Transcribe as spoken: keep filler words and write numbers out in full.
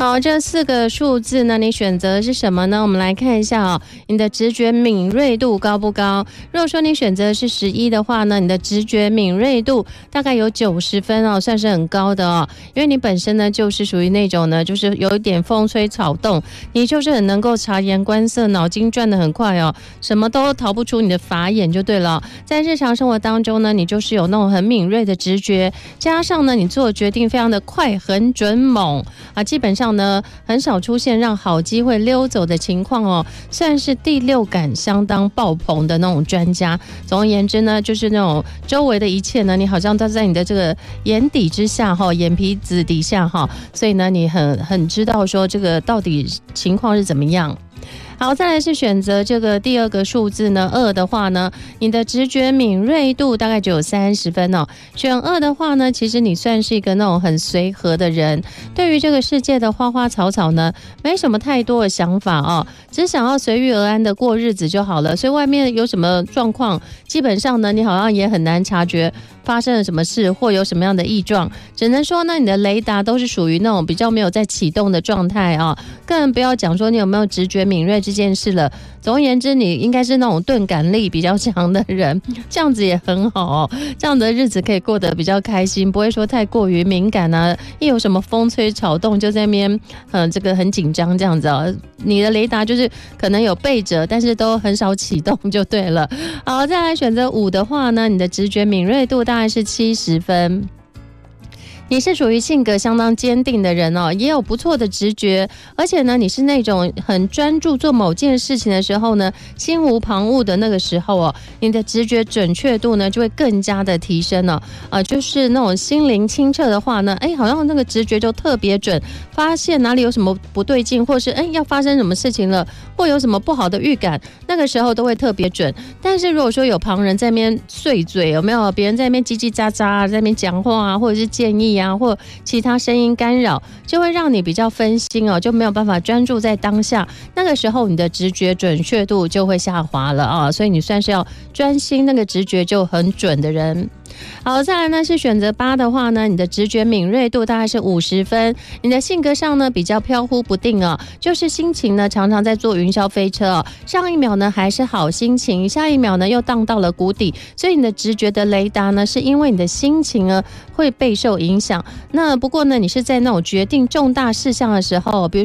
好，这四个数字呢，你选择的是什么呢？我们来看一下哦，你的直觉敏锐度高不高？如果说你选择的是十一的话呢，你的直觉敏锐度大概有九十分哦，算是很高的哦。因为你本身呢，就是属于那种呢，就是有一点风吹草动，你就是很能够察言观色，脑筋转得很快哦，什么都逃不出你的法眼就对了。在日常生活当中呢，你就是有那种很敏锐的直觉，加上呢，你做决定非常的快、很准、猛啊，基本上呢，很少出现让好机会溜走的情况哦，算是第六感相当爆棚的那种专家。总而言之呢，就是那种周围的一切呢，你好像都在你的这个眼底之下哈，眼皮子底下哈，所以呢，你很很知道说这个到底情况是怎么样。好，再来是选择这个第二个数字呢，二的话呢，你的直觉敏锐度大概只有三十分哦。选二的话呢，其实你算是一个那种很随和的人，对于这个世界的花花草草呢，没什么太多的想法哦，只想要随遇而安的过日子就好了。所以外面有什么状况，基本上呢，你好像也很难察觉发生了什么事或有什么样的异状，只能说呢，你的雷达都是属于那种比较没有在启动的状态啊，更不要讲说你有没有直觉敏锐这件事了。总而言之，你应该是那种钝感力比较强的人，这样子也很好哦，这样的日子可以过得比较开心，不会说太过于敏感啊，一有什么风吹草动就在那边，嗯，这个很紧张这样子啊。你的雷达就是可能有备着，但是都很少启动就对了。好，再来选择五的话呢，你的直觉敏锐度大概是七十分。你是属于性格相当坚定的人哦，也有不错的直觉，而且呢，你是那种很专注做某件事情的时候呢，心无旁骛的那个时候哦，你的直觉准确度呢就会更加的提升了、哦、啊、呃，就是那种心灵清澈的话呢，哎，好像那个直觉就特别准，发现哪里有什么不对劲，或是哎要发生什么事情了，或有什么不好的预感，那个时候都会特别准。但是如果说有旁人在那边碎嘴，有没有别人在那边叽叽喳喳在那边讲话啊，或者是建议啊，或其他声音干扰，就会让你比较分心哦，就没有办法专注在当下。那个时候你的直觉准确度就会下滑了啊，所以你算是要专心，那个直觉就很准的人。好，再来呢是选择八的话呢，你的直觉敏锐度大概是五十分，你的性格上呢比较飘忽不定哦，就是心情呢常常在坐云霄飞车哦，上一秒呢还是好心情，下一秒呢又荡到了谷底，所以你的直觉的雷达呢是因为你的心情呢会备受影响。那不过呢，你是在那种决定重大事项的时候，比如